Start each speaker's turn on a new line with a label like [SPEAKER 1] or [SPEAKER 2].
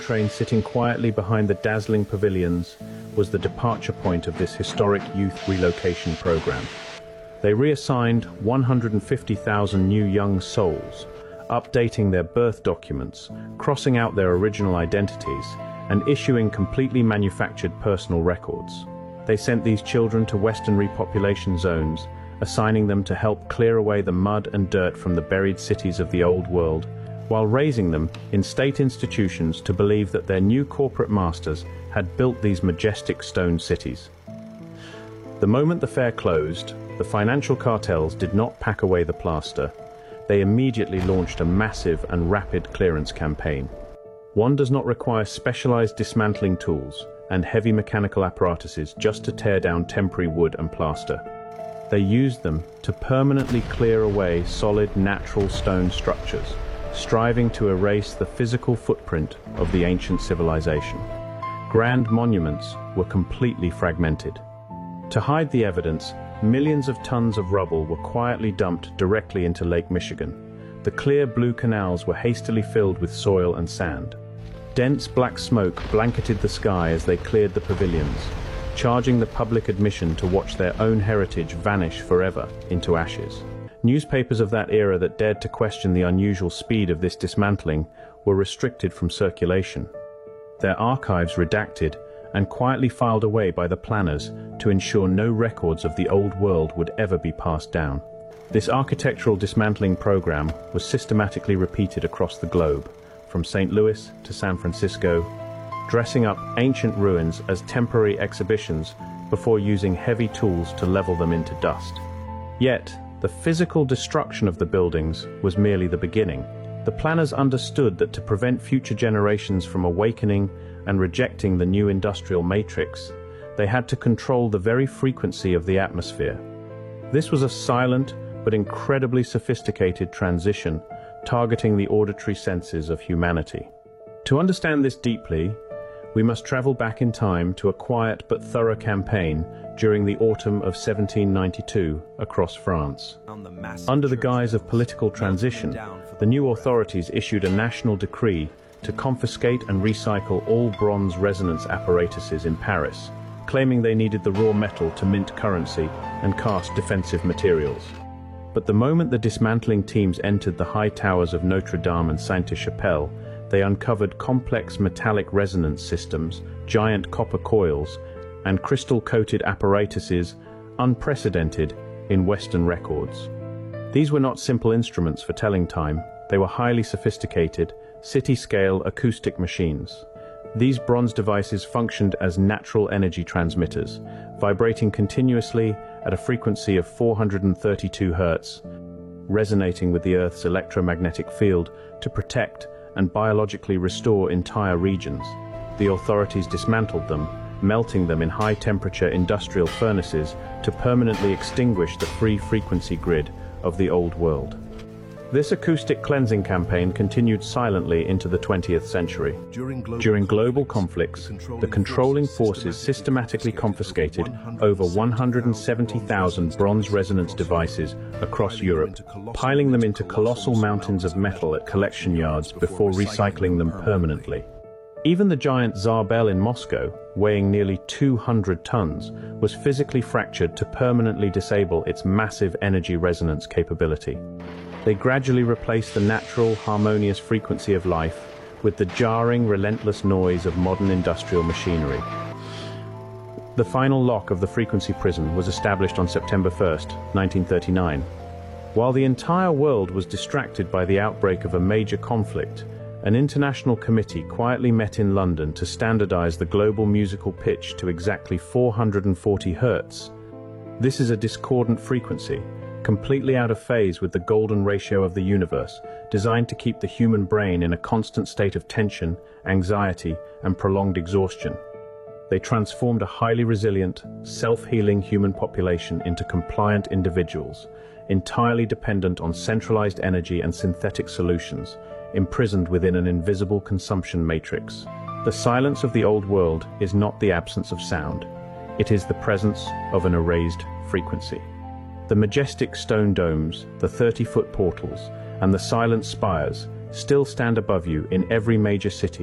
[SPEAKER 1] train sitting quietly behind the dazzling pavilions was the departure point of this historic youth relocation program. They reassigned 150,000 new young souls, updating their birth documents, crossing out their original identities, and issuing completely manufactured personal records. They sent these children to Western repopulation zones, assigning them to help clear away the mud and dirt from the buried cities of the old world, while raising them in state institutions to believe that their new corporate masters had built these majestic stone cities. The moment the fair closed, the financial cartels did not pack away the plaster. They immediately launched a massive and rapid clearance campaign. One does not require specialized dismantling tools and heavy mechanical apparatuses just to tear down temporary wood and plaster. They used them to permanently clear away solid natural stone structures, striving to erase the physical footprint of the ancient civilization. Grand monuments were completely fragmented. To hide the evidence, millions of tons of rubble were quietly dumped directly into Lake Michigan. The clear blue canals were hastily filled with soil and sand. Dense black smoke blanketed the sky as they cleared the pavilions, charging the public admission to watch their own heritage vanish forever into ashes. Newspapers of that era that dared to question the unusual speed of this dismantling were restricted from circulation, their archives redacted and quietly filed away by the planners to ensure no records of the old world would ever be passed down. This architectural dismantling program was systematically repeated across the globe, from St. Louis to San Francisco, dressing up ancient ruins as temporary exhibitions before using heavy tools to level them into dust. Yet, the physical destruction of the buildings was merely the beginning. The planners understood that to prevent future generations from awakening and rejecting the new industrial matrix, they had to control the very frequency of the atmosphere. This was a silent but incredibly sophisticated transition, targeting the auditory senses of humanity. To understand this deeply, we must travel back in time to a quiet but thorough campaign during the autumn of 1792 across France. Under the guise of political transition, the new authorities issued a national decree to confiscate and recycle all bronze resonance apparatuses in Paris, claiming they needed the raw metal to mint currency and cast defensive materials. But the moment the dismantling teams entered the high towers of Notre Dame and Sainte-Chapelle, they uncovered complex metallic resonance systems, giant copper coils, and crystal-coated apparatuses unprecedented in Western records. These were not simple instruments for telling time. They were highly sophisticated, city-scale acoustic machines. These bronze devices functioned as natural energy transmitters, vibrating continuously at a frequency of 432 Hz, resonating with the Earth's electromagnetic field to protect and biologically restore entire regions. The authorities dismantled them, melting them in high-temperature industrial furnaces to permanently extinguish the free frequency grid of the old world. This acoustic cleansing campaign continued silently into the 20th century. During global conflicts, the controlling forces systematically confiscated over 170,000 bronze resonance devices across Europe, piling them into colossal mountains of metal at collection yards before recycling them permanently. Even the giant Tsar Bell in Moscow, weighing nearly 200 tons, was physically fractured to permanently disable its massive energy resonance capability. They gradually replaced the natural, harmonious frequency of life with the jarring, relentless noise of modern industrial machinery. The final lock of the frequency prison was established on September 1st, 1939. While the entire world was distracted by the outbreak of a major conflict, an international committee quietly met in London to standardize the global musical pitch to exactly 440 Hz. This is a discordant frequency, completely out of phase with the golden ratio of the universe, designed to keep the human brain in a constant state of tension, anxiety, and prolonged exhaustion. They transformed a highly resilient, self-healing human population into compliant individuals, entirely dependent on centralized energy and synthetic solutions, imprisoned within an invisible consumption matrix. The silence of the old world is not the absence of sound. It is the presence of an erased frequency. The majestic stone domes, the 30-foot portals, and the silent spires still stand above you in every major city,